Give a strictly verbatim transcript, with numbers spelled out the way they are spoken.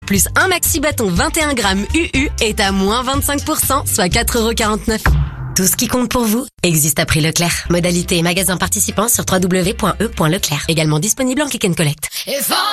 plus un maxi bâton vingt et un grammes U U est à moins vingt-cinq pour cent, soit quatre euros quarante-neuf. Tout ce qui compte pour vous existe à prix Leclerc. Modalité et magasin participants sur w w w point e point leclerc. Également disponible en click and collect.